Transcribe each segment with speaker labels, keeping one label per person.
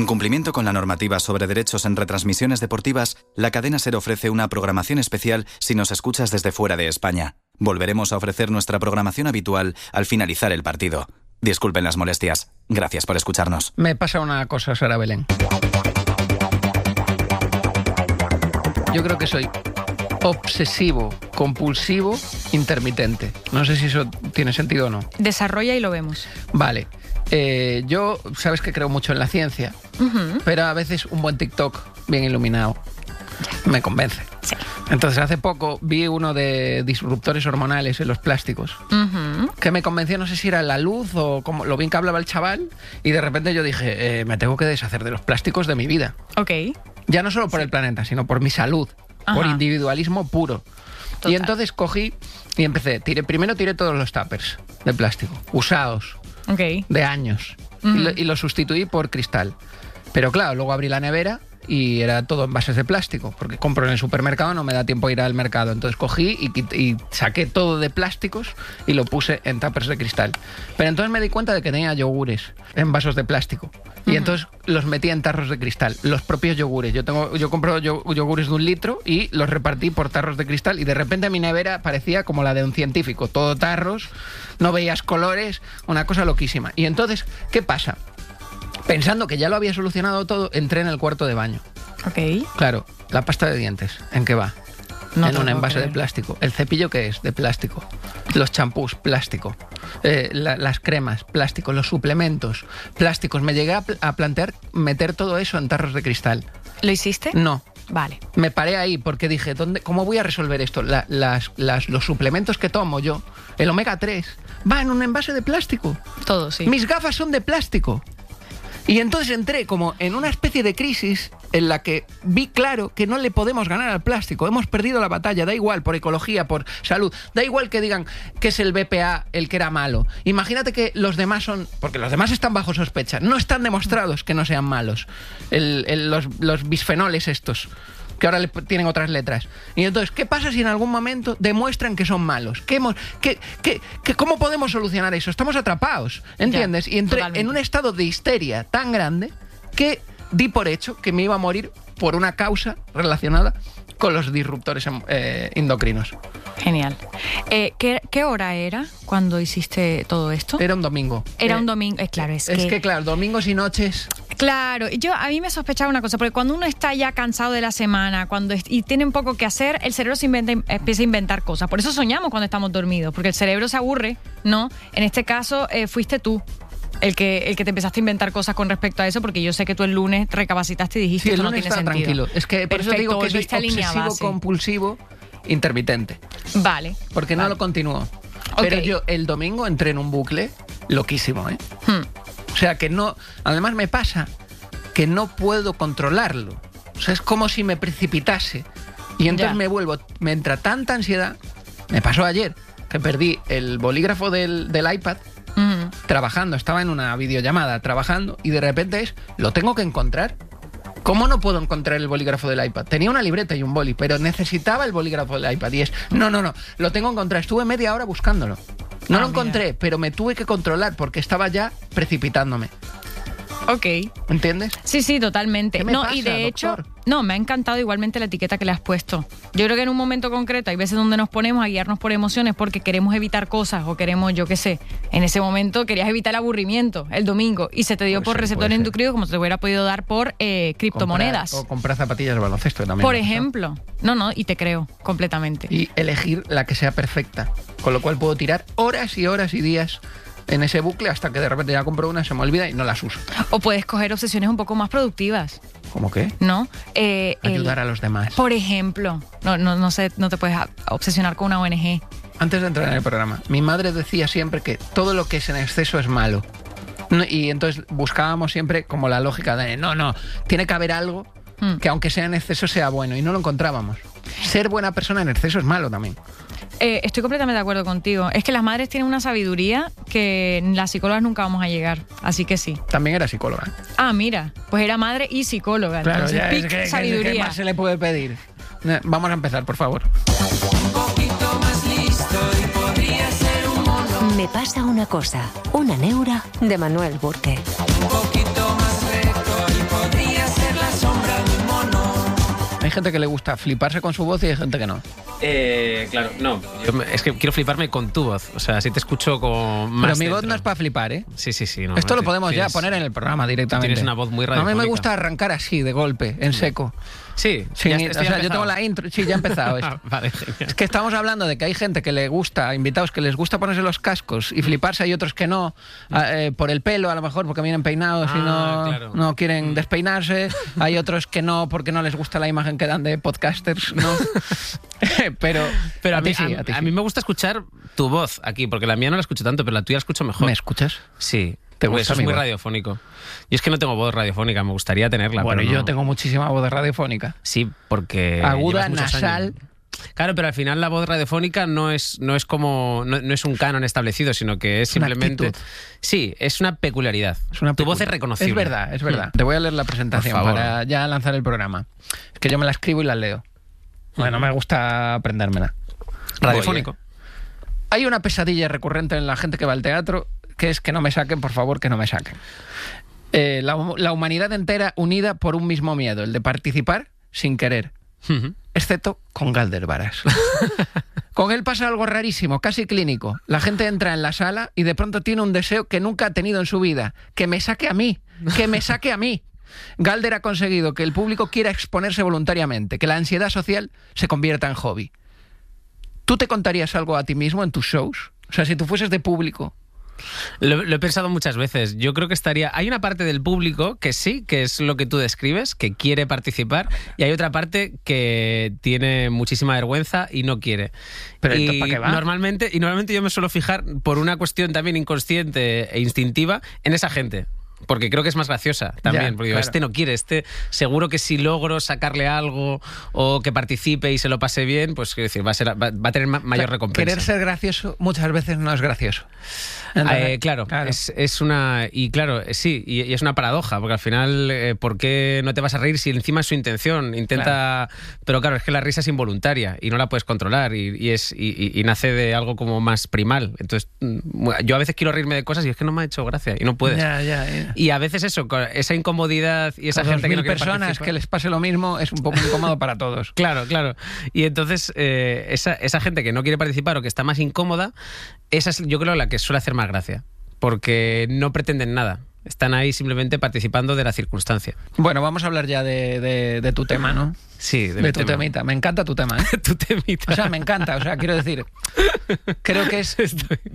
Speaker 1: En cumplimiento con la normativa sobre derechos en retransmisiones deportivas, la cadena SER ofrece una programación especial si nos escuchas desde fuera de España. Volveremos a ofrecer nuestra programación habitual al finalizar el partido. Disculpen las molestias. Gracias por escucharnos.
Speaker 2: Me pasa una cosa, Sara Belén. Yo creo que soy obsesivo, compulsivo, intermitente. No sé si eso tiene sentido o no.
Speaker 3: Desarrolla y lo vemos.
Speaker 2: Vale. Yo, sabes que creo mucho en la ciencia, pero a veces un buen TikTok bien iluminado me convence.
Speaker 3: Sí.
Speaker 2: Entonces, hace poco vi uno de disruptores hormonales en los plásticos, que me convenció, no sé si era la luz o como, lo bien que hablaba el chaval, y de repente yo dije, me tengo que deshacer de los plásticos de mi vida.
Speaker 3: Ok.
Speaker 2: Ya no solo por el planeta, sino por mi salud, por individualismo puro. Total. Y entonces cogí y empecé, primero tiré todos los tuppers de plástico, usados, de años, y lo sustituí por cristal. Pero claro, luego abrí la nevera y era todo envases de plástico, porque compro en el supermercado, no me da tiempo a ir al mercado. Entonces cogí y saqué todo de plásticos y lo puse en tuppers de cristal. Pero entonces me di cuenta de que tenía yogures en vasos de plástico. Y entonces los metí en tarros de cristal, los propios yogures. Yo compro yogures de 1 litro y los repartí por tarros de cristal, y de repente mi nevera parecía como la de un científico, todo tarros, no veías colores, una cosa loquísima. Y entonces, ¿qué pasa? Pensando que ya lo había solucionado todo, entré en el cuarto de baño.
Speaker 3: Ok.
Speaker 2: Claro, la pasta de dientes, ¿en qué va?
Speaker 3: No
Speaker 2: en un envase de plástico. ¿El cepillo qué es? De plástico. Los champús, plástico. Las cremas, plástico. Los suplementos, plásticos. Me llegué a plantear meter todo eso en tarros de cristal.
Speaker 3: ¿Lo hiciste?
Speaker 2: No.
Speaker 3: Vale.
Speaker 2: Me paré ahí porque dije, ¿cómo voy a resolver esto? Los suplementos que tomo yo, el omega 3, va en un envase de plástico.
Speaker 3: Todo, sí.
Speaker 2: Mis gafas son de plástico. Y entonces entré como en una especie de crisis en la que vi claro que no le podemos ganar al plástico. Hemos perdido la batalla, da igual, por ecología, por salud. Da igual que digan que es el BPA el que era malo. Imagínate que los demás son... Porque los demás están bajo sospecha. No están demostrados que no sean malos. Los bisfenoles estos, que ahora tienen otras letras. Y entonces, ¿qué pasa si en algún momento demuestran que son malos? ¿Cómo podemos solucionar eso? Estamos atrapados, ¿entiendes? Y entré en un estado de histeria tan grande que di por hecho que me iba a morir por una causa relacionada con los disruptores endocrinos.
Speaker 3: Genial. ¿Qué hora era cuando hiciste todo esto?
Speaker 2: Era un domingo.
Speaker 3: Era un domingo, claro. Es que
Speaker 2: claro, domingos y noches...
Speaker 3: Claro, a mí me sospechaba una cosa, porque cuando uno está ya cansado de la semana y tiene un poco que hacer, el cerebro empieza a inventar cosas. Por eso soñamos cuando estamos dormidos, porque el cerebro se aburre, ¿no? En este caso, fuiste tú el que te empezaste a inventar cosas con respecto a eso, porque yo sé que tú el lunes recapacitaste y dijiste,
Speaker 2: sí,
Speaker 3: esto no tiene sentido.
Speaker 2: Tranquilo. Es que por eso digo que soy obsesivo, compulsivo, intermitente.
Speaker 3: Vale.
Speaker 2: Porque no lo continúo. Pero yo el domingo entré en un bucle loquísimo, ¿eh? O sea, que no... Además me pasa que no puedo controlarlo. O sea, es como si me precipitase. Y entonces me entra tanta ansiedad. Me pasó ayer, que perdí el bolígrafo del iPad trabajando. Estaba en una videollamada trabajando y de repente lo tengo que encontrar. ¿Cómo no puedo encontrar el bolígrafo del iPad? Tenía una libreta y un boli, pero necesitaba el bolígrafo del iPad. Y es, no, lo tengo que encontrar. Estuve media hora buscándolo. No lo encontré, pero me tuve que controlar porque estaba ya precipitándome.
Speaker 3: Ok.
Speaker 2: ¿Entiendes?
Speaker 3: Sí, totalmente.
Speaker 2: ¿Qué me pasa,
Speaker 3: y de hecho,
Speaker 2: doctor?
Speaker 3: me ha encantado igualmente la etiqueta que le has puesto. Yo creo que en un momento concreto hay veces donde nos ponemos a guiarnos por emociones porque queremos evitar cosas o queremos, yo qué sé, en ese momento querías evitar el aburrimiento el domingo y se te dio por receptor endocrino como se te hubiera podido dar por criptomonedas.
Speaker 2: O comprar zapatillas de baloncesto también.
Speaker 3: Por ejemplo. Y te creo completamente.
Speaker 2: Y elegir la que sea perfecta. Con lo cual puedo tirar horas y horas y días en ese bucle hasta que de repente ya compro una, se me olvida y no las uso.
Speaker 3: O puedes coger obsesiones un poco más productivas.
Speaker 2: ¿Cómo qué?
Speaker 3: ¿No?
Speaker 2: Ayudar a los demás.
Speaker 3: Por ejemplo, no sé, no te puedes obsesionar con una ONG.
Speaker 2: Antes de entrar en el programa, mi madre decía siempre que todo lo que es en exceso es malo. Y entonces buscábamos siempre como la lógica de no, tiene que haber algo que aunque sea en exceso sea bueno, y no lo encontrábamos. Ser buena persona en exceso es malo también.
Speaker 3: Estoy completamente de acuerdo contigo. Es que las madres tienen una sabiduría que las psicólogas nunca vamos a llegar. Así que sí.
Speaker 2: También era psicóloga.
Speaker 3: Ah, mira. Pues era madre y psicóloga.
Speaker 2: Claro,
Speaker 3: entonces,
Speaker 2: ya es que
Speaker 3: sabiduría.
Speaker 2: ¿qué más se le puede pedir? Vamos a empezar, por favor.
Speaker 4: Un poquito más listo y podría ser un mono.
Speaker 5: Me pasa una cosa. Una neura de Manuel Burke.
Speaker 4: Un poquito más recto y
Speaker 2: gente que le gusta fliparse con su voz y hay gente que no.
Speaker 5: Claro, no. Es que quiero fliparme con tu voz. O sea, si te escucho como más.
Speaker 2: Pero mi voz no es para flipar, ¿eh?
Speaker 5: Sí. No,
Speaker 2: esto lo podemos ya poner en el programa directamente.
Speaker 5: Tienes una voz muy radiofónica.
Speaker 2: A mí me gusta arrancar así, de golpe, en seco.
Speaker 5: Sí,
Speaker 2: yo tengo la intro. Sí, ya ha empezado esto.
Speaker 5: Vale, genial.
Speaker 2: Es que estamos hablando de que hay gente que le gusta, invitados que les gusta ponerse los cascos y fliparse, hay otros que no, por el pelo a lo mejor, porque vienen peinados y no quieren despeinarse. Hay otros que no, porque no les gusta la imagen que dan de podcasters, ¿no? pero
Speaker 5: a mí me gusta escuchar tu voz aquí, porque la mía no la escucho tanto, pero la tuya la escucho mejor.
Speaker 2: ¿Me escuchas?
Speaker 5: Sí.
Speaker 2: ¿Te gusta?
Speaker 5: Eso es muy radiofónico. Y es que no tengo voz radiofónica, me gustaría tenerla.
Speaker 2: Bueno,
Speaker 5: pero no.
Speaker 2: Yo tengo muchísima voz radiofónica.
Speaker 5: Sí, porque
Speaker 2: aguda, nasal.
Speaker 5: Años. Claro, pero al final la voz radiofónica no es un canon establecido, sino que es simplemente...
Speaker 2: Actitud.
Speaker 5: Sí, es una peculiaridad. Tu voz es reconocible.
Speaker 2: Es verdad. Te voy a leer la presentación para ya lanzar el programa. Es que yo me la escribo y la leo. Bueno, me gusta aprendérmela.
Speaker 5: Radiofónico.
Speaker 2: Hay una pesadilla recurrente en la gente que va al teatro, que es que no me saquen, por favor, que no me saquen. La humanidad entera unida por un mismo miedo, el de participar sin querer. Excepto con Galder Varas. Con él pasa algo rarísimo, casi clínico. La gente entra en la sala y de pronto tiene un deseo que nunca ha tenido en su vida. Que me saque a mí, que me saque a mí. Galder ha conseguido que el público quiera exponerse voluntariamente, que la ansiedad social se convierta en hobby. ¿Tú te contarías algo a ti mismo en tus shows? O sea, si tú fueses de público...
Speaker 5: Lo he pensado muchas veces. Yo creo que hay una parte del público que sí, que es lo que tú describes, que quiere participar, y hay otra parte que tiene muchísima vergüenza y no quiere.
Speaker 2: Pero entonces, ¿para qué va?
Speaker 5: Normalmente yo me suelo fijar, por una cuestión también inconsciente e instintiva, en esa gente. Porque creo que es más graciosa también. Porque digo, este no quiere, seguro que si logro sacarle algo o que participe y se lo pase bien, pues quiero decir, va a tener mayor recompensa.
Speaker 2: Querer ser gracioso muchas veces no es gracioso.
Speaker 5: Claro. Es una... Y claro, sí, y es una paradoja, porque al final, ¿por qué no te vas a reír si encima es su intención? Intenta... Claro. Pero claro, es que la risa es involuntaria y no la puedes controlar y nace de algo como más primal. Entonces, yo a veces quiero reírme de cosas y es que no me ha hecho gracia y no puedes.
Speaker 2: Ya.
Speaker 5: Y a veces eso, esa incomodidad y esa gente que no quiere
Speaker 2: personas
Speaker 5: participar,
Speaker 2: que les pase lo mismo es un poco incómodo para todos.
Speaker 5: Claro. Y entonces esa gente que no quiere participar o que está más incómoda, esa es, yo creo, la que suele hacer más gracia, porque no pretenden nada. Están ahí simplemente participando de la circunstancia.
Speaker 2: Bueno, vamos a hablar ya de tu tema, ¿no?
Speaker 5: Sí,
Speaker 2: de tu temita. Me encanta tu tema, ¿eh?
Speaker 5: Tu temita.
Speaker 2: O sea, me encanta. O sea, quiero decir, creo que es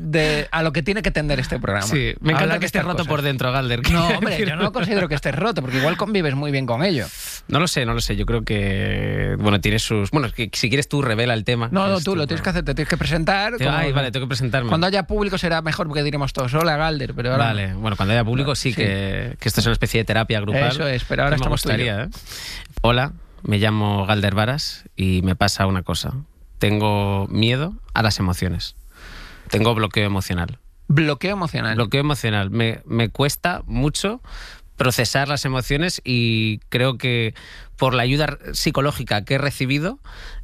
Speaker 2: a lo que tiene que tender este programa.
Speaker 5: Sí, me encanta que estés roto por dentro, Galder.
Speaker 2: No, hombre, yo no considero que estés roto, porque igual convives muy bien con ello.
Speaker 5: No lo sé. Yo creo que, bueno, tiene sus... Bueno, que si quieres tú revela el tema.
Speaker 2: No, tú lo tienes que hacer, te tienes que presentar.
Speaker 5: Vale, tengo que presentarme.
Speaker 2: Cuando haya público será mejor porque diremos todos, hola, Galder, pero ahora...
Speaker 5: Vale, bueno, cuando haya público sí. Que esto es una especie de terapia grupal.
Speaker 2: Eso es, pero ahora estamos tú y yo.
Speaker 5: Hola, me llamo Galder Varas y me pasa una cosa. Tengo miedo a las emociones. Tengo bloqueo emocional.
Speaker 2: ¿Bloqueo emocional?
Speaker 5: Bloqueo emocional. Me cuesta mucho procesar las emociones y creo que por la ayuda psicológica que he recibido,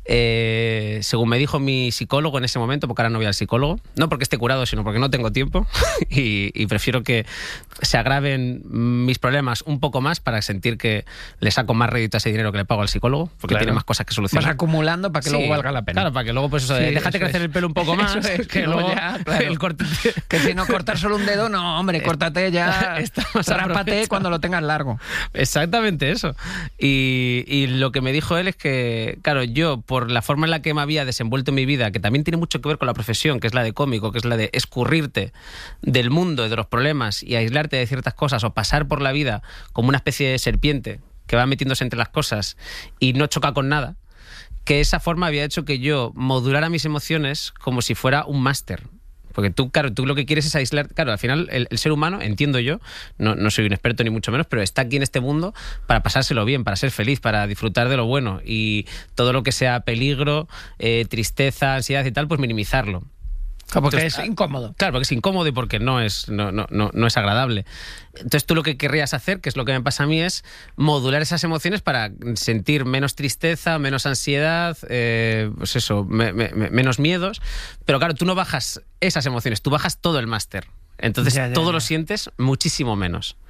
Speaker 5: según me dijo mi psicólogo en ese momento, porque ahora no voy al psicólogo, no porque esté curado, sino porque no tengo tiempo y prefiero que se agraven mis problemas un poco más para sentir que le saco más rédito a ese dinero que le pago al psicólogo, porque tiene más cosas que solucionar.
Speaker 2: Vas acumulando para que luego valga la pena.
Speaker 5: Claro, para que luego pues eso, déjate crecer el pelo un poco más.
Speaker 2: Eso es,
Speaker 5: que luego
Speaker 2: ya, claro. Que si no cortar solo un dedo, no, hombre, córtate ya, trápate cuando lo tengas largo.
Speaker 5: Exactamente eso. Y lo que me dijo él es que, claro, yo por la forma en la que me había desenvuelto en mi vida, que también tiene mucho que ver con la profesión, que es la de cómico, que es la de escurrirte del mundo, de los problemas y aislarte de ciertas cosas o pasar por la vida como una especie de serpiente que va metiéndose entre las cosas y no choca con nada, que esa forma había hecho que yo modulara mis emociones como si fuera un máster. Porque tú lo que quieres es aislar... Claro, al final el ser humano, entiendo yo, no soy un experto ni mucho menos, pero está aquí en este mundo para pasárselo bien, para ser feliz, para disfrutar de lo bueno. Y todo lo que sea peligro, tristeza, ansiedad y tal, pues minimizarlo.
Speaker 2: Porque
Speaker 5: Entonces,
Speaker 2: es incómodo.
Speaker 5: Claro, porque es incómodo y porque no es agradable. Entonces tú lo que querrías hacer, que es lo que me pasa a mí, es modular esas emociones para sentir menos tristeza, menos ansiedad, pues eso, menos miedos. Pero claro, tú no bajas esas emociones, tú bajas todo el máster. Entonces todo lo sientes muchísimo menos.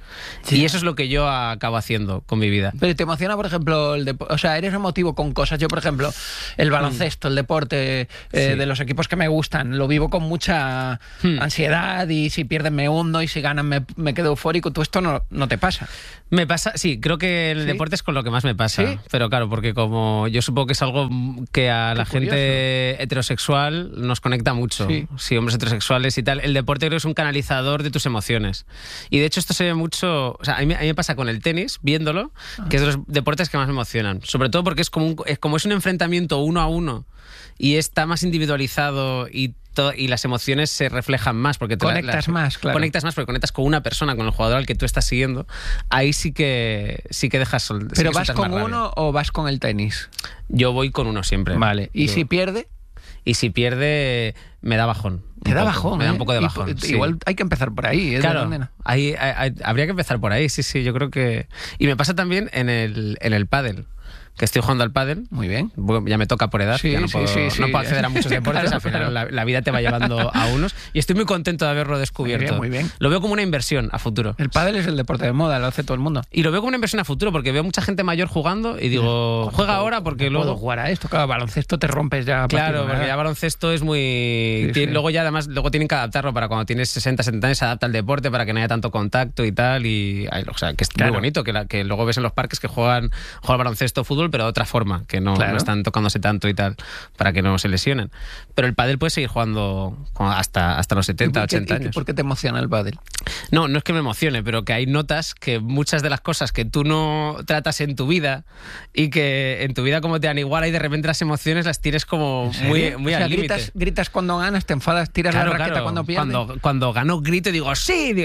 Speaker 5: Sí. Y eso es lo que yo acabo haciendo con mi vida.
Speaker 2: Pero ¿te emociona, por ejemplo, o sea, eres emotivo con cosas? Yo, por ejemplo, el baloncesto, el deporte de los equipos que me gustan, lo vivo con mucha ansiedad, y si pierden me hundo y si ganan me quedo eufórico. ¿Tú esto no te pasa?
Speaker 5: Me pasa, sí, creo que el deporte es con lo que más me pasa. ¿Sí? Pero claro, porque como yo supongo que es algo que a la gente heterosexual nos conecta mucho. Sí, hombres heterosexuales y tal. El deporte creo que es un canalizador de tus emociones. Y de hecho esto se ve mucho, o sea, a mí me pasa con el tenis, viéndolo, que es de los deportes que más me emocionan. Sobre todo porque es como es un enfrentamiento 1 a 1 y está más individualizado y las emociones se reflejan más porque
Speaker 2: conectas más, claro.
Speaker 5: Conectas más porque conectas con una persona, con el jugador al que tú estás siguiendo. Ahí sí que dejas.
Speaker 2: ¿Pero vas con uno o vas con el tenis?
Speaker 5: Yo voy con uno siempre.
Speaker 2: Vale. ¿Y si pierde?
Speaker 5: Y si pierde, me da bajón.
Speaker 2: ¿Te da bajón?
Speaker 5: Me da un poco de bajón.
Speaker 2: Igual hay que empezar por ahí.
Speaker 5: Claro, habría que empezar por ahí, sí, yo creo que... Y me pasa también en el pádel, que estoy jugando al pádel.
Speaker 2: Muy bien.
Speaker 5: Ya me toca por edad, ya no puedo acceder a muchos deportes, al final la vida te va llevando a unos, y estoy muy contento de haberlo descubierto.
Speaker 2: Muy bien.
Speaker 5: Lo veo como una inversión a futuro.
Speaker 2: El pádel es el deporte de moda, lo hace todo el mundo.
Speaker 5: Y lo veo como una inversión a futuro, porque veo mucha gente mayor jugando y digo, juega ahora porque luego...
Speaker 2: puedo jugar a esto, claro, baloncesto te rompes ya.
Speaker 5: Claro, porque ya baloncesto es muy... Luego ya además, tienen que adaptarlo para cuando tienes 60, 70 años, se adapta al deporte para que no haya tanto contacto y tal, o sea, que es muy bonito, que luego ves en los parques que juegan baloncesto o fútbol, pero de otra forma, que no están tocándose tanto y tal, para que no se lesionen. Pero el pádel puede seguir jugando hasta los 70, 80 años.
Speaker 2: ¿Por qué te emociona el pádel?
Speaker 5: No es que me emocione, pero que hay notas que muchas de las cosas que tú no tratas en tu vida y que en tu vida como te dan igual, y de repente las emociones las tienes como muy al límite.
Speaker 2: Gritas cuando ganas, te enfadas, tiras la raqueta cuando pierdes.
Speaker 5: Cuando gano grito y digo ¡sí!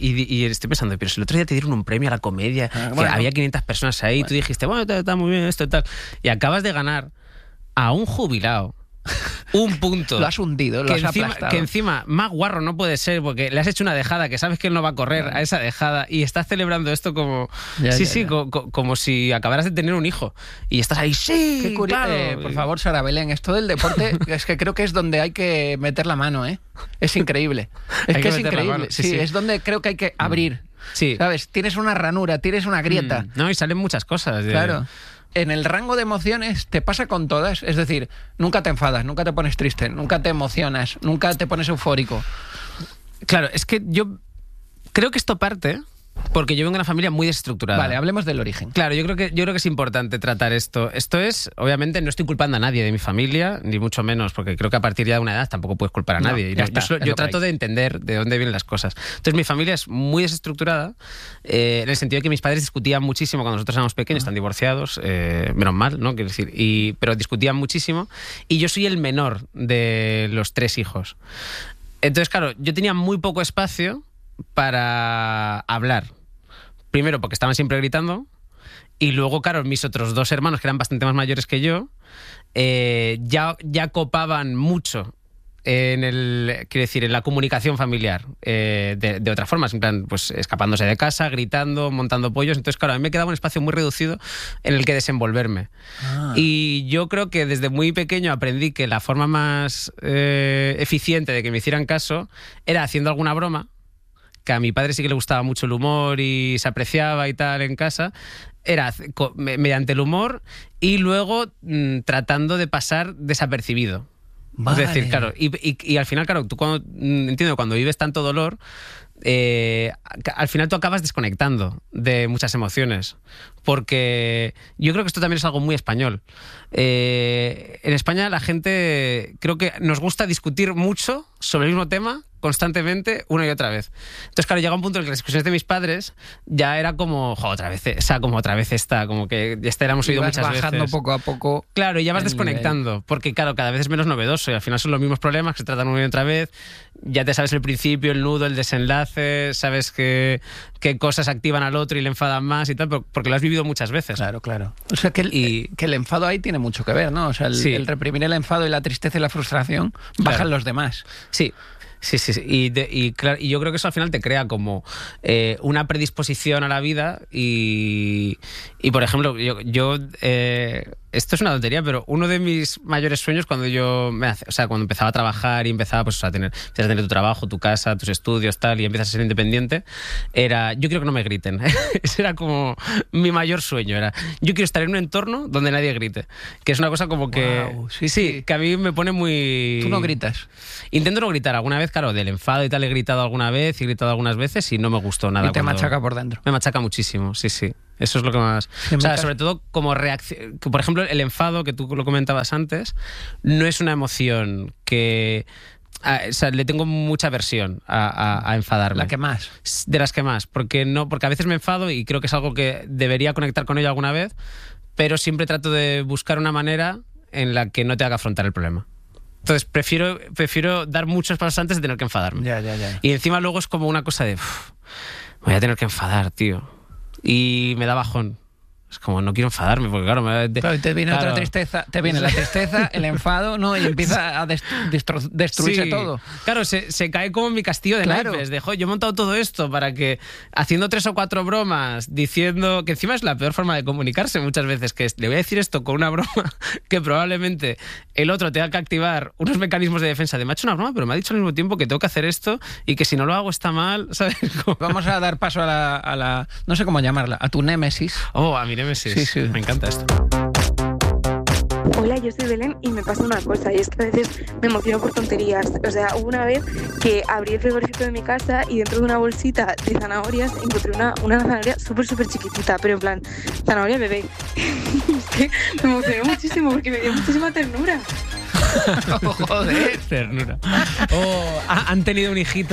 Speaker 5: Y estoy pensando, pero si el otro día te dieron un premio a la comedia, que había 500 personas ahí, y tú dijiste, bueno, está muy bien esto y tal, y acabas de ganar a un jubilado un punto.
Speaker 2: Lo has hundido, lo has aplastado.
Speaker 5: Que encima más guarro no puede ser, porque le has hecho una dejada que sabes que él no va a correr a esa dejada, y estás celebrando esto como como si acabaras de tener un hijo y estás ahí, sí,
Speaker 2: qué claro. Por favor, Sara Belén, esto del deporte es que creo que es donde hay que meter la mano, es increíble. Es que es increíble. Sí, es donde creo que hay que abrir.
Speaker 5: Sí.
Speaker 2: ¿Sabes? Tienes una ranura, tienes una grieta.
Speaker 5: No, y salen muchas cosas.
Speaker 2: Claro. En el rango de emociones te pasa con todas, es decir, nunca te enfadas, nunca te pones triste, nunca te emocionas, nunca te pones eufórico.
Speaker 5: Claro, es que yo creo que esto parte porque yo vengo de una familia muy desestructurada.
Speaker 2: Vale, hablemos del origen.
Speaker 5: Claro, yo creo que es importante tratar esto. Esto es, obviamente, no estoy culpando a nadie de mi familia, ni mucho menos, porque creo que a partir ya de una edad tampoco puedes culpar a nadie. Yo trato de entender de dónde vienen las cosas. Entonces, mi familia es muy desestructurada, en el sentido de que mis padres discutían muchísimo cuando nosotros éramos pequeños, están divorciados, menos mal, ¿no? Quiero decir, pero discutían muchísimo, y yo soy el menor de los 3 hijos. Entonces, claro, yo tenía muy poco espacio para hablar. Primero porque estaban siempre gritando, y luego, claro, mis otros 2 hermanos, que eran bastante más mayores que yo, ya copaban mucho en la comunicación familiar, de otra forma, en plan, pues escapándose de casa, gritando, montando pollos. Entonces, claro, a mí me quedaba un espacio muy reducido en el que desenvolverme. Y yo creo que desde muy pequeño aprendí que la forma más eficiente de que me hicieran caso era haciendo alguna broma, que a mi padre sí que le gustaba mucho el humor y se apreciaba y tal en casa, era mediante el humor y luego tratando de pasar desapercibido. Vale. Es decir, claro, y al final, claro, tú cuando vives tanto dolor, al final tú acabas desconectando de muchas emociones, porque yo creo que esto también es algo muy español. En España la gente, creo que nos gusta discutir mucho sobre el mismo tema constantemente, una y otra vez. Entonces, claro, llega un punto en el que las discusiones de mis padres ya era como, otra vez esta, como que ya la hemos oído muchas veces.
Speaker 2: Bajando poco a poco.
Speaker 5: Claro, y ya vas desconectando, porque claro, cada vez es menos novedoso y al final son los mismos problemas que se tratan una y otra vez. Ya te sabes el principio, el nudo, el desenlace, sabes qué cosas activan al otro y le enfadan más y tal, porque lo has vivido muchas veces.
Speaker 2: Claro. O sea, que el enfado ahí tiene mucho que ver, ¿no? O sea, el reprimir el enfado y la tristeza y la frustración bajan los demás.
Speaker 5: Sí. Y yo creo que eso al final te crea como una predisposición a la vida y por ejemplo, yo esto es una tontería, pero uno de mis mayores sueños cuando cuando empezaba a trabajar y empezaba pues, empiezas a tener tu trabajo, tu casa, tus estudios, tal, y empiezas a ser independiente, era, yo quiero que no me griten. Ese era como mi mayor sueño. Era, yo quiero estar en un entorno donde nadie grite. Que es una cosa como que...
Speaker 2: Wow,
Speaker 5: sí, que a mí me pone muy...
Speaker 2: ¿Tú no gritas?
Speaker 5: Intento no gritar. Alguna vez, claro, del enfado y tal he gritado alguna vez, he gritado algunas veces y no me gustó nada.
Speaker 2: Y te machaca por dentro.
Speaker 5: Me machaca muchísimo, sí. Eso es lo que más... sobre todo como reacción... Por ejemplo, el enfado, que tú lo comentabas antes, no es una emoción que... le tengo mucha aversión a enfadarme.
Speaker 2: ¿La que más?
Speaker 5: De las que más. Porque a veces me enfado y creo que es algo que debería conectar con ello alguna vez, pero siempre trato de buscar una manera en la que no te haga afrontar el problema. Entonces prefiero dar muchos pasos antes de tener que enfadarme.
Speaker 2: Ya.
Speaker 5: Y encima luego es como una cosa de... me voy a tener que enfadar, tío. Y me da bajón. Es como, no quiero enfadarme, porque claro...
Speaker 2: te viene otra tristeza, te viene la tristeza, el enfado, ¿no? Y empieza a destruirse
Speaker 5: sí.
Speaker 2: todo.
Speaker 5: Claro, se cae como mi castillo de naipes. Yo he montado todo esto para que, haciendo 3 o 4 bromas, diciendo... Que encima es la peor forma de comunicarse muchas veces, que es, le voy a decir esto con una broma que probablemente el otro tenga que activar unos mecanismos de defensa de me ha hecho una broma, pero me ha dicho al mismo tiempo que tengo que hacer esto y que si no lo hago está mal, ¿sabes?
Speaker 2: Vamos a dar paso a la... No sé cómo llamarla, a tu némesis.
Speaker 5: A mi némesis.
Speaker 2: Sí.
Speaker 5: Me encanta esto.
Speaker 6: Hola, yo soy Belén y me pasa una cosa, y es que a veces me emociono por tonterías. O sea, hubo una vez que abrí el frigorífico de mi casa y dentro de una bolsita de zanahorias encontré una zanahoria súper chiquitita, pero en plan, zanahoria bebé. Es que me emocioné muchísimo porque me dio muchísima ternura.
Speaker 2: Joder,
Speaker 5: ternura. Han tenido un hijito.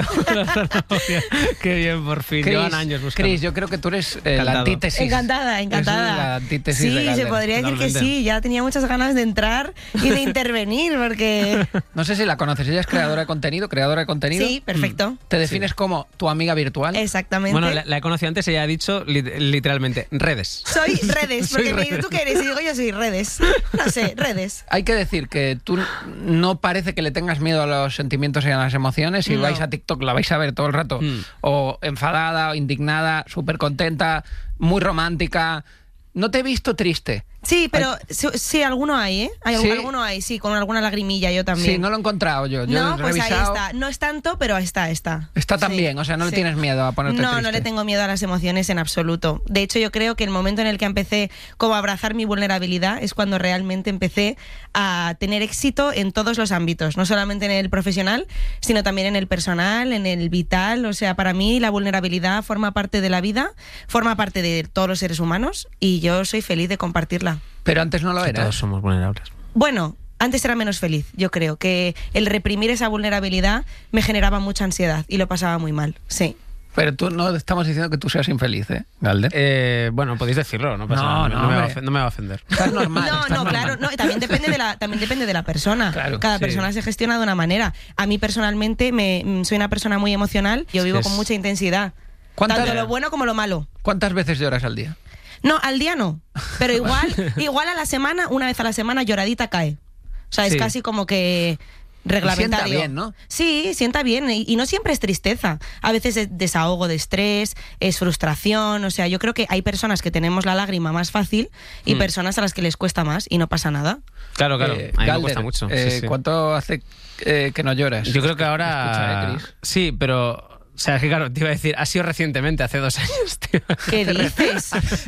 Speaker 5: Qué bien, por fin. Llevan años buscando.
Speaker 2: Chris, yo creo que tú eres la antítesis.
Speaker 7: Encantada.
Speaker 2: Eres la antítesis
Speaker 7: sí,
Speaker 2: de Galder.
Speaker 7: se podría decir
Speaker 5: Totalmente.
Speaker 7: que sí. Ya tenía muchas ganas de entrar y de intervenir porque...
Speaker 2: No sé si la conoces. Ella es creadora de contenido.
Speaker 7: Sí, perfecto.
Speaker 2: ¿Te defines como tu amiga virtual?
Speaker 7: Exactamente.
Speaker 5: Bueno, la he conocido antes, ella ha dicho literalmente redes.
Speaker 7: Soy redes,
Speaker 5: Soy
Speaker 7: porque me
Speaker 5: redes.
Speaker 7: dice, ¿tú qué eres? Y digo, yo soy redes. No sé, redes.
Speaker 2: Hay que decir que tú no parece que le tengas miedo a los sentimientos y a las emociones. Si
Speaker 7: No.
Speaker 2: vais a TikTok la vais a ver todo el rato. O enfadada, o indignada, súper contenta, muy romántica. No te he visto triste.
Speaker 7: Sí, pero sí, alguno hay, ¿eh?
Speaker 2: ¿Sí?
Speaker 7: Alguno hay, sí, con alguna lagrimilla yo también.
Speaker 2: Sí, no lo he encontrado yo.
Speaker 7: No,
Speaker 2: he
Speaker 7: pues ahí
Speaker 2: revisado.
Speaker 7: está. No es tanto, pero está.
Speaker 2: Está
Speaker 7: Sí,
Speaker 2: también, o sea, no le
Speaker 7: sí.
Speaker 2: tienes miedo a ponerte
Speaker 7: No,
Speaker 2: triste.
Speaker 7: no le tengo miedo a las emociones en absoluto. De hecho, yo creo que el momento en el que empecé como a abrazar mi vulnerabilidad es cuando realmente empecé a tener éxito en todos los ámbitos, no solamente en el profesional, sino también en el personal, en el vital. O sea, para mí la vulnerabilidad forma parte de la vida, forma parte de todos los seres humanos y yo soy feliz de compartirla.
Speaker 2: Pero antes no lo
Speaker 5: Que
Speaker 2: eras.
Speaker 5: todos somos vulnerables.
Speaker 7: Bueno, antes era menos feliz, yo creo, que el reprimir esa vulnerabilidad me generaba mucha ansiedad y lo pasaba muy mal, sí.
Speaker 2: Pero tú no estamos diciendo que tú seas infeliz, ¿eh, Galder?
Speaker 5: Bueno, podéis decirlo, no pasa
Speaker 2: No,
Speaker 5: nada.
Speaker 2: no,
Speaker 5: me
Speaker 2: hombre.
Speaker 5: no me va a ofender.
Speaker 2: Estás normal.
Speaker 7: No,
Speaker 2: estás
Speaker 7: no,
Speaker 2: normal.
Speaker 7: claro, no, también depende de la persona.
Speaker 2: Claro,
Speaker 7: Cada
Speaker 2: sí.
Speaker 7: persona se gestiona de una manera. A mí personalmente soy una persona muy emocional, yo vivo
Speaker 5: Es-
Speaker 7: con mucha intensidad.
Speaker 2: ¿Cuántas-
Speaker 7: Tanto lo bueno como lo malo.
Speaker 2: ¿Cuántas veces lloras al día?
Speaker 7: No, al día no, pero igual a la semana, una vez a la semana lloradita cae. O sea, es
Speaker 5: Sí.
Speaker 7: casi como que reglamentario.
Speaker 2: Y sienta bien, ¿no?
Speaker 7: Sí, sienta bien y no siempre es tristeza. A veces es desahogo de estrés, es frustración. O sea, yo creo que hay personas que tenemos la lágrima más fácil y personas a las que les cuesta más y no pasa nada.
Speaker 5: Claro, a mí me
Speaker 2: Galder,
Speaker 5: cuesta mucho. Sí.
Speaker 2: ¿cuánto hace que no lloras?
Speaker 5: Yo creo que ahora...
Speaker 2: Escucha, Chris.
Speaker 5: Sí, pero... O sea, es que claro, te iba a decir, ha sido recientemente, hace 2 años, tío.
Speaker 7: ¿Qué dices?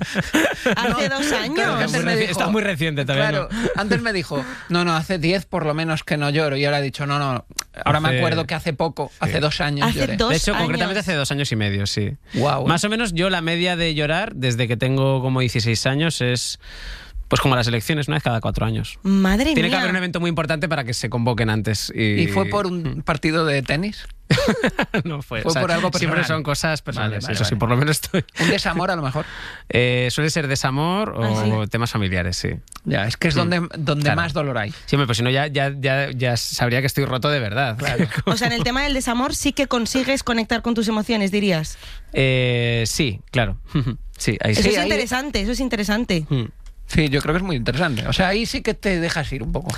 Speaker 7: Hace 2
Speaker 2: claro,
Speaker 7: años.
Speaker 2: que antes me dijo-
Speaker 5: Está muy reciente todavía.
Speaker 2: Claro,
Speaker 5: ¿no?
Speaker 2: antes me dijo, no, hace 10 por lo menos que no lloro. Y ahora ha dicho, no, ahora me
Speaker 5: Hace-
Speaker 2: acuerdo que hace poco, hace 2 años
Speaker 7: Hace
Speaker 2: lloré.
Speaker 7: 2
Speaker 5: De hecho,
Speaker 7: años.
Speaker 5: concretamente hace 2 años y medio, sí.
Speaker 2: Guau,
Speaker 5: Más o menos yo la media de llorar desde que tengo como 16 años es... Pues como las elecciones, una vez cada 4 años.
Speaker 7: Madre
Speaker 5: Tiene
Speaker 7: mía.
Speaker 5: que haber un evento muy importante para que se convoquen antes.
Speaker 2: ¿Y fue por un partido de tenis?
Speaker 5: No fue.
Speaker 2: Fue por algo
Speaker 5: Siempre
Speaker 2: personal.
Speaker 5: son cosas personales.
Speaker 2: Vale,
Speaker 5: Eso sí,
Speaker 2: vale.
Speaker 5: por lo menos estoy.
Speaker 2: ¿Un desamor a lo mejor?
Speaker 5: Suele ser desamor o temas familiares, sí.
Speaker 2: Ya, es que es donde
Speaker 5: Claro.
Speaker 2: más dolor hay.
Speaker 5: Sí, hombre, pues si no ya sabría que estoy roto de verdad. Claro.
Speaker 7: O sea, en el tema del desamor sí que consigues conectar con tus emociones, dirías.
Speaker 5: Sí, claro. Sí, ahí
Speaker 7: Eso
Speaker 5: sí.
Speaker 7: es
Speaker 2: ahí-
Speaker 7: interesante, eso es interesante.
Speaker 2: Sí, yo creo que es muy interesante. O sea, ahí sí que te dejas ir un poco.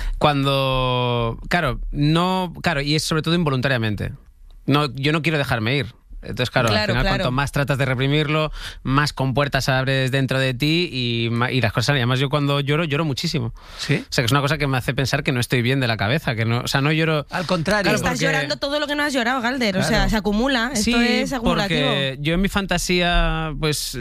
Speaker 5: Cuando... Claro, y es sobre todo involuntariamente. No, yo no quiero dejarme ir. Entonces, claro, al final cuanto más tratas de reprimirlo, más compuertas abres dentro de ti y las cosas. Y además yo cuando lloro muchísimo.
Speaker 2: ¿Sí?
Speaker 5: O sea, que es una cosa que me hace pensar que no estoy bien de la cabeza, que no, o sea, no lloro.
Speaker 2: Al contrario.
Speaker 7: Estás llorando todo lo que no has llorado, Galder. O sea, se acumula.
Speaker 5: Sí,
Speaker 7: esto es acumulativo.
Speaker 5: Porque yo en mi fantasía, pues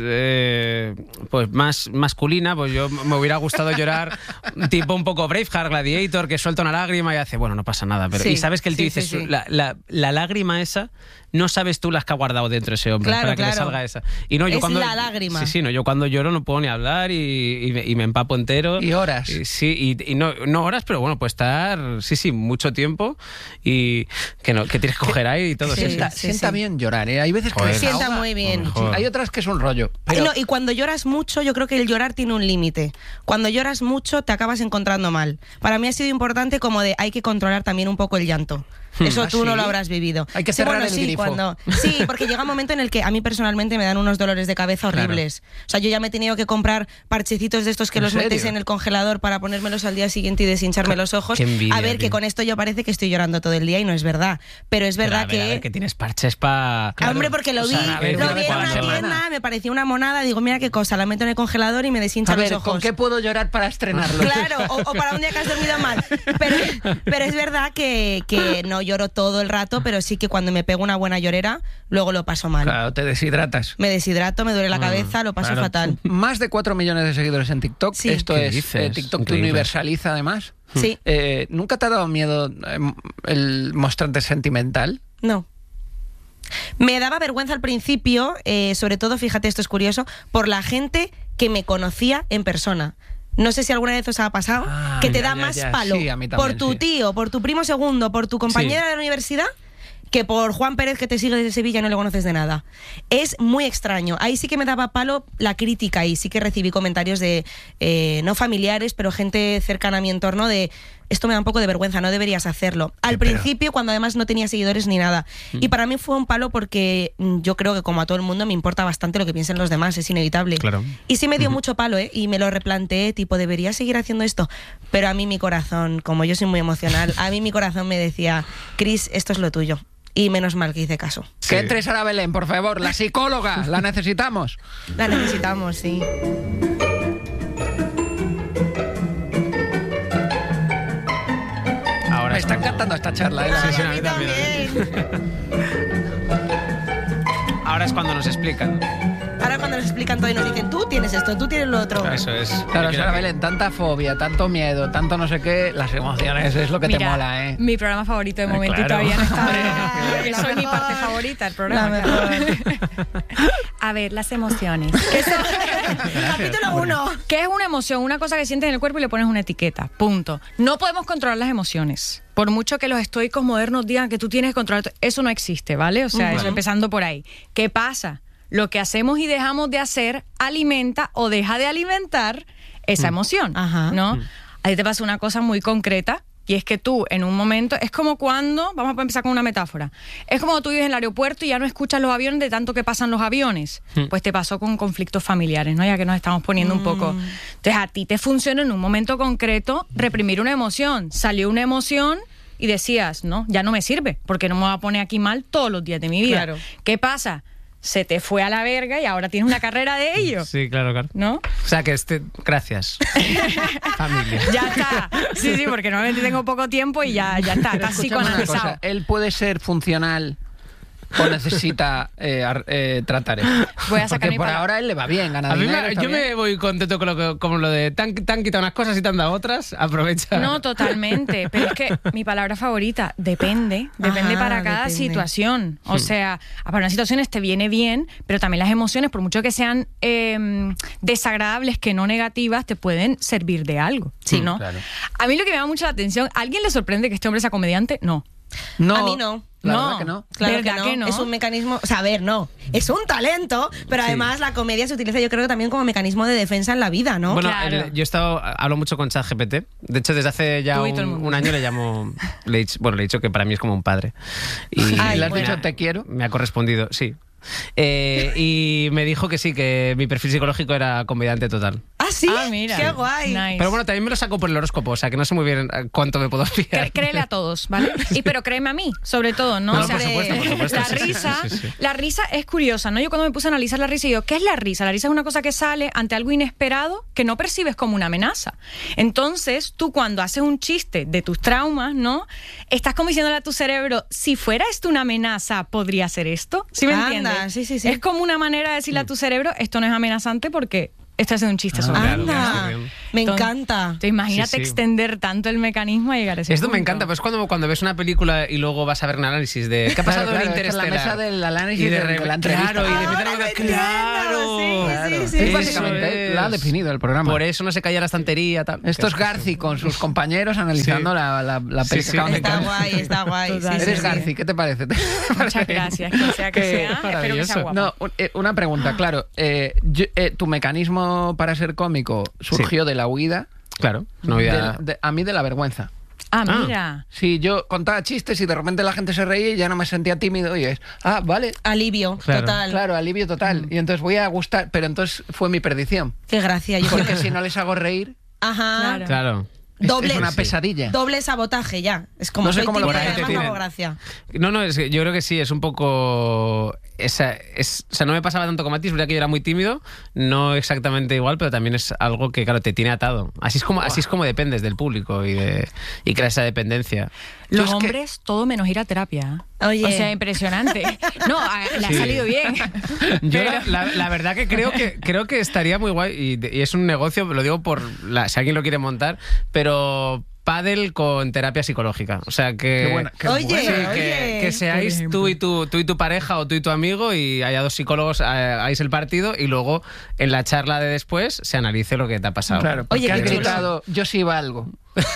Speaker 5: más masculina, pues yo me hubiera gustado llorar tipo un poco Braveheart, Gladiator, que suelta una lágrima y hace, bueno, no pasa nada. Pero, y sabes que el tío dice, la lágrima esa, no sabes tú las que ha guardado dentro ese hombre para que le salga esa. Y no, yo cuando,
Speaker 7: la lágrima.
Speaker 5: Sí, no, yo cuando lloro no puedo ni hablar y me empapo entero.
Speaker 2: Y horas.
Speaker 5: Y no horas, pero bueno, puede estar, mucho tiempo y que tienes que coger ahí y todo.
Speaker 2: Sienta bien llorar, ¿eh? Hay veces que
Speaker 7: sienta muy bien.
Speaker 2: Hay otras que es un rollo. Pero...
Speaker 7: y cuando lloras mucho, yo creo que el llorar tiene un límite. Cuando lloras mucho, te acabas encontrando mal. Para mí ha sido importante como de hay que controlar también un poco el llanto. Eso tú no lo habrás vivido.
Speaker 2: Hay que cerrar el grifo.
Speaker 7: Sí, porque llega un momento en el que a mí personalmente me dan unos dolores de cabeza horribles. Claro. O sea, yo ya me he tenido que comprar parchecitos de estos que los metes en el congelador para ponérmelos al día siguiente y deshincharme los ojos.
Speaker 5: Envidia,
Speaker 7: a ver, que con esto yo parece que estoy llorando todo el día y no es verdad. Pero es verdad
Speaker 5: a ver, que tienes parches para...
Speaker 7: Claro. Hombre, porque lo vi en una tienda, me pareció una monada, digo, mira qué cosa, la meto en el congelador y me deshincha los ojos.
Speaker 2: ¿Con qué puedo llorar para estrenarlo?
Speaker 7: Claro, o para un día que has dormido mal. Pero es verdad que no lloro todo el rato, pero sí que cuando me pego una buena llorera, luego lo paso mal.
Speaker 2: Claro, te deshidratas.
Speaker 7: Me deshidrato, me duele la cabeza, lo paso fatal.
Speaker 2: Más de 4 millones de seguidores en TikTok.
Speaker 7: Sí.
Speaker 2: Esto
Speaker 5: ¿Qué
Speaker 2: es,
Speaker 5: dices?
Speaker 2: TikTok te universaliza además.
Speaker 7: Sí.
Speaker 2: ¿Nunca te ha dado miedo el mostrarte sentimental?
Speaker 7: No. Me daba vergüenza al principio, sobre todo, fíjate, esto es curioso, por la gente que me conocía en persona. No sé si alguna vez os ha pasado que te da más palo por tu tío, por tu primo segundo, por tu compañera de la universidad, que por Juan Pérez que te sigue desde Sevilla y no le conoces de nada. Es muy extraño. Ahí sí que me daba palo la crítica y sí que recibí comentarios de, no familiares, pero gente cercana a mi entorno de esto me da un poco de vergüenza, no deberías hacerlo. Al principio, cuando además no tenía seguidores ni nada. Y para mí fue un palo porque yo creo que como a todo el mundo me importa bastante lo que piensen los demás, es inevitable.
Speaker 5: Claro.
Speaker 7: Y sí me dio mucho palo, y me lo replanteé, tipo, ¿debería seguir haciendo esto? Pero a mí mi corazón, como yo soy muy emocional, a mí mi corazón me decía, Cris, esto es lo tuyo. Y menos mal que hice caso.
Speaker 2: Sí. Que entre Sara Belén, por favor, la psicóloga, la necesitamos.
Speaker 7: La necesitamos, sí.
Speaker 2: Ahora me está encantando esta charla, ¿eh?
Speaker 5: Sí, a mí también. Ahora es cuando nos explican.
Speaker 7: Ahora cuando nos explican todo y nos dicen, tú tienes esto, tú tienes lo otro.
Speaker 5: Eso es.
Speaker 2: Claro, Sara Belén, tanta fobia, tanto miedo, tanto no sé qué, las emociones es lo que te mola, ¿eh?
Speaker 3: Mi programa favorito de momento y todavía no está. Eso es mi parte favorita, el programa. A ver, las emociones.
Speaker 7: Capítulo 1.
Speaker 3: ¿Qué es una emoción? Una cosa que sientes en el cuerpo y le pones una etiqueta. Punto. No podemos controlar las emociones. Por mucho que los estoicos modernos digan que tú tienes que controlar, eso no existe, ¿vale? O sea, eso empezando por ahí. ¿Qué pasa? Lo que hacemos y dejamos de hacer alimenta o deja de alimentar esa emoción, ¿no? Ahí te pasa una cosa muy concreta y es que tú en un momento, es como cuando, vamos a empezar con una metáfora, es como tú vives en el aeropuerto y ya no escuchas los aviones de tanto que pasan los aviones. Pues te pasó con conflictos familiares, ¿no? Ya que nos estamos poniendo un poco. Entonces a ti te funciona en un momento concreto reprimir una emoción. Salió una emoción y decías, no, ya no me sirve porque no me va a poner aquí mal todos los días de mi vida.
Speaker 7: Claro.
Speaker 3: ¿Qué pasa? Se te fue a la verga y ahora tienes una carrera de ello.
Speaker 5: Sí, claro.
Speaker 3: ¿No?
Speaker 5: O sea que gracias. Familia.
Speaker 3: Ya está. Sí, porque normalmente tengo poco tiempo y ya está. Está psicoanalizado.
Speaker 2: ¿Él puede ser funcional o necesita tratar eso?
Speaker 3: Voy a sacar
Speaker 2: porque
Speaker 3: mi
Speaker 2: por ahora él le va bien, gana
Speaker 5: a mí
Speaker 2: dinero,
Speaker 5: yo me voy contento con lo de te han quitado unas cosas y te han dado otras, aprovecha.
Speaker 3: No, totalmente, pero es que mi palabra favorita, depende para cada situación. O sea, para unas situaciones te viene bien, pero también las emociones, por mucho que sean desagradables, que no negativas, te pueden servir de algo, ¿sí, no? Claro. A mí lo que me llama mucho la atención, ¿a alguien le sorprende que este hombre sea comediante? No.
Speaker 7: A mí no.
Speaker 2: La verdad que no.
Speaker 7: Claro que no. Es un mecanismo, o sea, a ver, no. Es un talento, pero además la comedia se utiliza, yo creo, también como mecanismo de defensa en la vida, ¿no?
Speaker 5: Bueno,
Speaker 3: Claro.
Speaker 5: yo hablo mucho con ChatGPT. De hecho, desde hace ya un año le llamo... le he dicho que para mí es como un padre. Y
Speaker 2: ¿le has dicho te quiero?
Speaker 5: Me ha correspondido, sí. Y me dijo que sí, que mi perfil psicológico era comediante total.
Speaker 7: Ah, sí,
Speaker 3: mira.
Speaker 7: qué guay.
Speaker 3: Nice.
Speaker 5: Pero bueno, también me lo saco por el horóscopo, o sea que no sé muy bien cuánto me puedo fiar.
Speaker 3: Créele a todos, ¿vale? Pero créeme a mí, sobre todo, ¿no?
Speaker 5: No,
Speaker 3: O sea,
Speaker 5: por supuesto,
Speaker 3: la
Speaker 5: sí, sí,
Speaker 3: risa,
Speaker 5: sí.
Speaker 3: la risa es curiosa, ¿no? Yo cuando me puse a analizar la risa, digo, ¿qué es la risa? La risa es una cosa que sale ante algo inesperado que no percibes como una amenaza. Entonces, tú cuando haces un chiste de tus traumas, ¿no? Estás como diciéndole a tu cerebro, si fuera esto una amenaza, ¿podría ser esto? ¿Sí me entiendes?
Speaker 7: Sí.
Speaker 3: Es como una manera de decirle a tu cerebro, esto no es amenazante porque estoy haciendo un chiste sobre
Speaker 5: claro,
Speaker 3: ello.
Speaker 7: Anda,
Speaker 5: claro.
Speaker 7: me
Speaker 3: Entonces,
Speaker 7: encanta.
Speaker 3: Te imagínate
Speaker 5: Sí, sí.
Speaker 3: extender tanto el mecanismo a llegar a ese
Speaker 5: Esto
Speaker 3: punto.
Speaker 5: me encanta, pues cuando ves una película y luego vas a ver un análisis de ¿qué ha pasado
Speaker 2: Claro,
Speaker 5: en
Speaker 2: esta es la
Speaker 5: Interestelar?
Speaker 2: mesa del análisis
Speaker 5: y de
Speaker 2: de la entrevista.
Speaker 5: Claro, y de
Speaker 7: Ahora
Speaker 5: repente,
Speaker 7: me entiendo,
Speaker 5: claro.
Speaker 7: sí.
Speaker 2: Es
Speaker 5: Eso
Speaker 2: básicamente
Speaker 5: es.
Speaker 2: lo ha definido el programa.
Speaker 5: Por eso no se caía la estantería, tal.
Speaker 2: Esto es Garci con sus compañeros analizando
Speaker 5: Sí.
Speaker 2: la
Speaker 5: Sí,
Speaker 2: peli
Speaker 5: sí.
Speaker 2: que acaban de
Speaker 7: Está
Speaker 2: caer.
Speaker 7: guay, está guay.
Speaker 3: Total.
Speaker 7: Sí, sí,
Speaker 2: Eres
Speaker 7: sí.
Speaker 2: Garci, ¿qué te parece?
Speaker 3: Muchas gracias, que sea que sea. Espero que
Speaker 5: maravilloso.
Speaker 3: sea guapo.
Speaker 2: No, una pregunta, claro. Tu mecanismo para ser cómico surgió de la huida,
Speaker 5: Claro, no había...
Speaker 2: a mí de la vergüenza.
Speaker 3: Ah, mira.
Speaker 2: Sí, yo contaba chistes y de repente la gente se reía y ya no me sentía tímido y es, vale.
Speaker 7: Alivio,
Speaker 5: Claro.
Speaker 7: total.
Speaker 2: Claro, alivio total. Y entonces voy a gustar, pero entonces fue mi perdición.
Speaker 7: Qué gracia. Yo
Speaker 2: Porque si no les hago reír,
Speaker 7: Ajá.
Speaker 5: Claro.
Speaker 7: Doble,
Speaker 2: es una pesadilla.
Speaker 7: doble sabotaje ya. Es como
Speaker 2: No sé
Speaker 7: soy
Speaker 2: cómo lo
Speaker 7: tímida y
Speaker 5: por ahí te
Speaker 7: además no hago
Speaker 5: tienen.
Speaker 7: gracia.
Speaker 5: No, es que yo creo que sí, es un poco... o sea, no me pasaba tanto como a ti, es verdad que yo era muy tímido, no exactamente igual, pero también es algo que, claro, te tiene atado. Así es como dependes del público y crea esa dependencia.
Speaker 3: Los
Speaker 2: es que-
Speaker 3: hombres, todo menos ir a terapia.
Speaker 7: Oye.
Speaker 3: O sea, impresionante. No, le ha
Speaker 5: Sí.
Speaker 3: salido bien.
Speaker 5: Yo
Speaker 3: Pero-
Speaker 5: la verdad que creo que estaría muy guay y es un negocio, lo digo si alguien lo quiere montar, pero pádel con terapia psicológica. O sea que
Speaker 2: Qué buena, qué
Speaker 7: Oye,
Speaker 2: buena.
Speaker 5: sí,
Speaker 7: oye.
Speaker 5: que seáis tú y tu pareja o tú y tu amigo y haya dos psicólogos, hagáis el partido y luego en la charla de después se analice lo que te ha pasado.
Speaker 2: Claro, porque
Speaker 7: Oye,
Speaker 2: has
Speaker 7: qué chulo.
Speaker 2: gritado, yo sí valgo.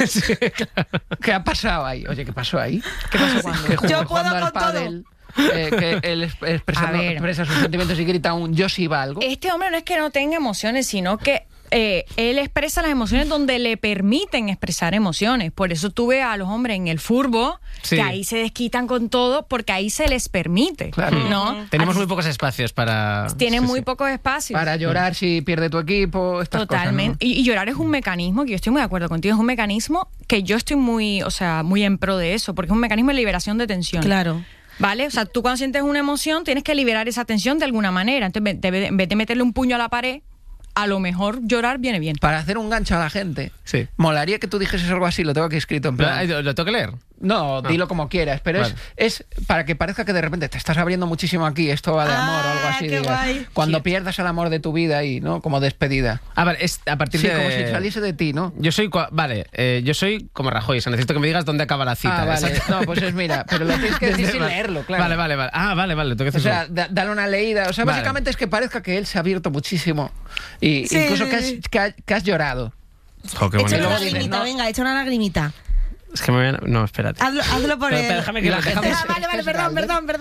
Speaker 2: ¿Qué ha pasado ahí? Oye, ¿qué pasó ahí?
Speaker 3: ¿Qué pasó cuando?
Speaker 2: Que
Speaker 7: Yo
Speaker 2: jugando
Speaker 7: puedo
Speaker 2: al
Speaker 7: con
Speaker 2: pádel, que él
Speaker 3: A ver.
Speaker 2: expresa sus sentimientos y grita un yo sí valgo.
Speaker 3: Este hombre no es que no tenga emociones, sino que él expresa las emociones donde le permiten expresar emociones. Por eso tú ves a los hombres en el furbo,
Speaker 5: Sí.
Speaker 3: que ahí se desquitan con todo, porque ahí se les permite.
Speaker 2: Claro.
Speaker 3: ¿No?
Speaker 5: Tenemos
Speaker 3: Así
Speaker 5: muy pocos espacios para...
Speaker 3: tienen
Speaker 5: sí,
Speaker 3: muy
Speaker 5: sí.
Speaker 3: pocos espacios.
Speaker 2: Para llorar si pierde tu equipo, estas
Speaker 3: Totalmente.
Speaker 2: cosas, ¿no?
Speaker 3: Y llorar es un mecanismo, que yo estoy muy de acuerdo contigo, es un mecanismo que yo estoy muy en pro de eso, porque es un mecanismo de liberación de tensión.
Speaker 7: Claro.
Speaker 3: ¿Vale? O sea, tú cuando sientes una emoción tienes que liberar esa tensión de alguna manera. Entonces, en vez de meterle un puño a la pared, a lo mejor llorar viene bien.
Speaker 2: Para hacer un gancho a la gente,
Speaker 5: Sí.
Speaker 2: molaría que tú dijeses algo así, lo tengo aquí escrito en plan.
Speaker 5: ¿Lo tengo que leer?
Speaker 2: No, dilo como quieras, pero
Speaker 5: Vale.
Speaker 2: es para que parezca que de repente te estás abriendo muchísimo aquí, esto va de amor o algo así.
Speaker 7: qué
Speaker 2: digas.
Speaker 7: guay.
Speaker 2: Cuando
Speaker 5: Sí.
Speaker 2: pierdas el amor de tu vida y, ¿no? Como despedida.
Speaker 5: Ah, vale, es a partir
Speaker 2: Sí,
Speaker 5: de...
Speaker 2: como si saliese de ti, ¿no?
Speaker 5: Yo soy yo soy como Rajoy, o sea, necesito que me digas dónde acaba la cita.
Speaker 2: Vale.
Speaker 5: Exacto.
Speaker 2: No, pues es mira, pero lo tienes que decir sin
Speaker 5: Vale.
Speaker 2: leerlo, claro.
Speaker 5: Vale. Ah, vale, lo tengo que
Speaker 2: O
Speaker 5: hacer.
Speaker 2: sea, dale una leída. O sea,
Speaker 5: Vale.
Speaker 2: básicamente es que parezca que él se ha abierto muchísimo. Y
Speaker 7: Sí,
Speaker 2: incluso
Speaker 7: sí,
Speaker 2: que has,
Speaker 7: sí.
Speaker 2: que has llorado.
Speaker 5: Jo, qué
Speaker 7: Echa
Speaker 5: bonito.
Speaker 7: una
Speaker 2: luego dices,
Speaker 7: lagrimita,
Speaker 2: no.
Speaker 7: venga, echa una lagrimita.
Speaker 5: Es que me voy a... No, espérate.
Speaker 7: Hazlo por
Speaker 5: Pero
Speaker 7: él.
Speaker 5: déjame que
Speaker 2: la
Speaker 5: lo
Speaker 2: gente-
Speaker 5: dejamos-
Speaker 7: Ah, vale,
Speaker 2: Es
Speaker 7: perdón.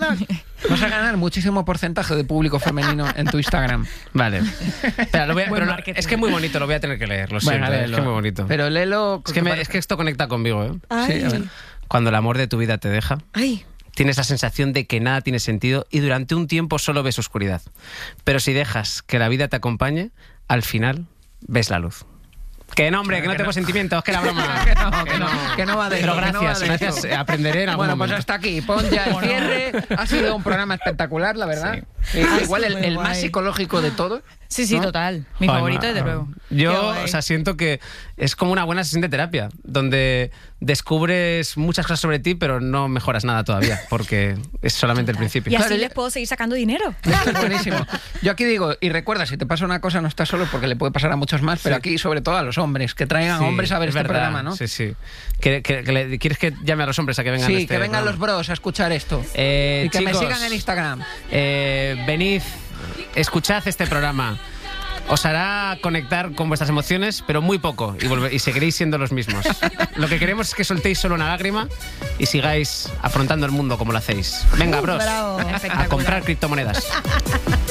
Speaker 2: Vas a ganar muchísimo porcentaje de público femenino en tu Instagram.
Speaker 5: Vale. Espera,
Speaker 3: Buen
Speaker 5: pero
Speaker 3: marketing.
Speaker 5: es que es muy bonito, lo voy a tener que leer, lo siento,
Speaker 2: Venga,
Speaker 5: es
Speaker 2: léelo.
Speaker 5: que es muy bonito.
Speaker 2: Pero léelo.
Speaker 5: Es que esto conecta conmigo, ¿eh?
Speaker 7: Ay.
Speaker 2: Sí, a ver.
Speaker 5: Cuando el amor de tu vida te deja,
Speaker 7: Ay.
Speaker 5: tienes la sensación de que nada tiene sentido y durante un tiempo solo ves oscuridad. Pero si dejas que la vida te acompañe, al final ves la luz. Que no, hombre, que no tengo sentimientos, que era broma.
Speaker 2: que no va de
Speaker 5: Pero
Speaker 2: eso, que no va
Speaker 5: gracias,
Speaker 2: de
Speaker 5: gracias.
Speaker 2: eso.
Speaker 5: Aprenderé en algún
Speaker 2: Bueno, pues
Speaker 5: momento.
Speaker 2: hasta aquí. Pon ya el cierre. Ha sido un programa espectacular, la verdad. Igual
Speaker 7: sido muy
Speaker 2: el más
Speaker 7: guay.
Speaker 2: psicológico de todos.
Speaker 3: Sí, sí,
Speaker 2: ¿no?
Speaker 3: total. Mi
Speaker 5: Joder,
Speaker 3: favorito, desde luego.
Speaker 7: Qué
Speaker 5: Yo,
Speaker 7: guay.
Speaker 5: o sea, siento que es como una buena sesión de terapia, donde descubres muchas cosas sobre ti, pero no mejoras nada todavía, porque es solamente el principio.
Speaker 3: Y así
Speaker 2: Claro,
Speaker 3: les puedo seguir sacando dinero.
Speaker 2: Es buenísimo. Yo aquí digo, y recuerda, si te pasa una cosa no estás solo porque le puede pasar a muchos más, pero aquí sobre todo a los hombres, que traigan
Speaker 5: Sí,
Speaker 2: hombres a ver
Speaker 5: es
Speaker 2: este
Speaker 5: verdad,
Speaker 2: programa, ¿no?
Speaker 5: Sí, sí. ¿Quieres que llame a los hombres a que vengan a
Speaker 2: Sí,
Speaker 5: este
Speaker 2: que vengan los
Speaker 5: programa?
Speaker 2: bros a escuchar esto. y que me
Speaker 5: chicos,
Speaker 2: sigan en Instagram.
Speaker 5: Venid, escuchad este programa. Os hará conectar con vuestras emociones, pero muy poco, y seguiréis siendo los mismos. Lo que queremos es que soltéis solo una lágrima y sigáis afrontando el mundo como lo hacéis. Venga, bros,
Speaker 7: Bravo.
Speaker 5: a comprar criptomonedas.